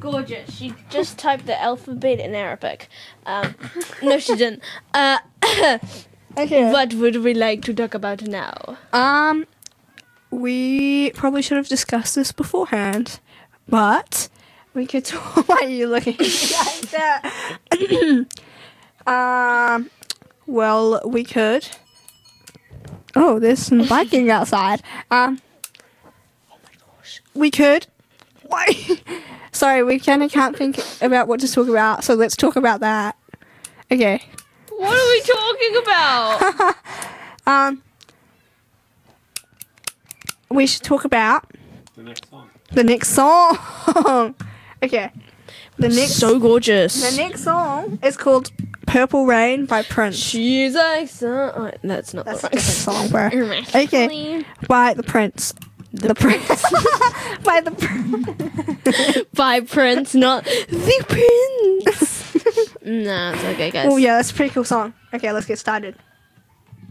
gorgeous. She just typed the alphabet in Arabic. No, she didn't. Okay. What would we like to talk about now? We probably should have discussed this beforehand, but we could talk. Why are you looking like that? Well, we could. Oh, there's some biking outside. Oh my gosh. We could. Why? Sorry, we kind of can't think about what to talk about, so let's talk about that. Okay. What are we talking about? We should talk about The next song. the next song. Okay. The next So gorgeous. The next song is called Purple Rain by Prince. She's like that's not That's a the different right song, bro. Okay. By the Prince. The Prince. By the Prince. By Prince, not the Prince. Nah, it's okay, guys. Oh yeah, that's a pretty cool song. Okay, let's get started.